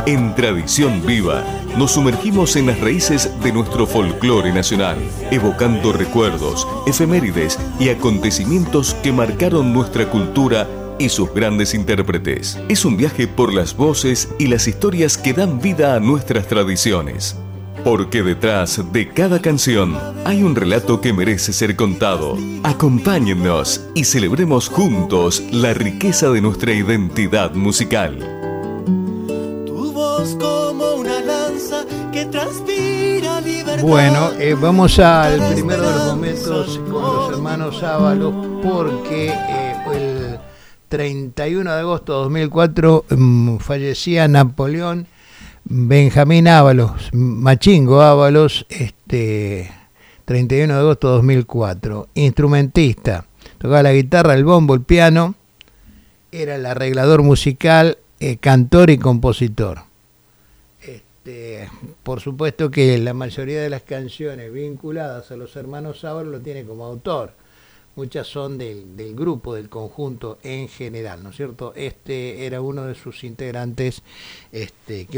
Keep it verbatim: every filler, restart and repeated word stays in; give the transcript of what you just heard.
En Tradición Viva, nos sumergimos en las raíces de nuestro folclore nacional, evocando recuerdos, efemérides y acontecimientos que marcaron nuestra cultura y sus grandes intérpretes. Es un viaje por las voces y las historias que dan vida a nuestras tradiciones. Porque detrás de cada canción hay un relato que merece ser contado. Acompáñennos y celebremos juntos la riqueza de nuestra identidad musical. Tu voz como una lanza que transpira libertad. Bueno, eh, vamos al primero de los momentos con los hermanos Ábalos, porque eh, el treinta y uno de agosto de dos mil cuatro um, fallecía Napoleón Benjamín Ábalos, Machingo Ábalos, este, treinta y uno de agosto de dos mil cuatro, instrumentista, tocaba la guitarra, el bombo, el piano, era el arreglador musical, eh, cantor y compositor. Este, por supuesto que la mayoría de las canciones vinculadas a los hermanos Ábalos lo tiene como autor. Muchas son del, del grupo, del conjunto en general, ¿no es cierto? Este era uno de sus integrantes, este, que